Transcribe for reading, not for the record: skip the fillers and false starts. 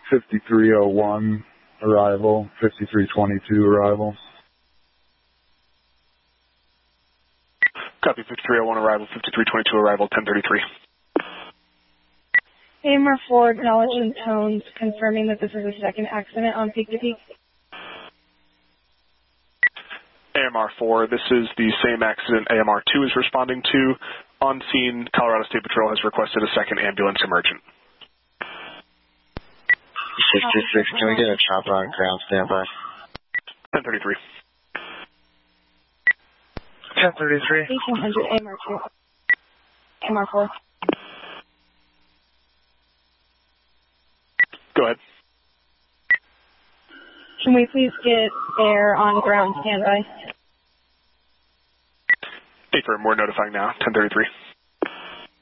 5301 arrival, 5322 arrival. Copy, 5301 arrival, 5322 arrival, 1033. AMR 4, acknowledgement tones, confirming that this is a second accident on peak to peak. AMR 4, this is the same accident AMR 2 is responding to. On scene, Colorado State Patrol has requested a second ambulance emergent. 66, can we get a chopper on ground standby? 1033. 1033. 1800 AMR 2. AMR 4. Go ahead. Can we please get air on ground standby? Affirm, we're notifying now, 1033.